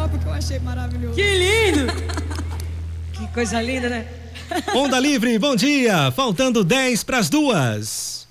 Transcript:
porque eu achei maravilhoso. Que lindo! Que coisa linda, né? Onda Livre, bom dia. Faltando 10 para as 2.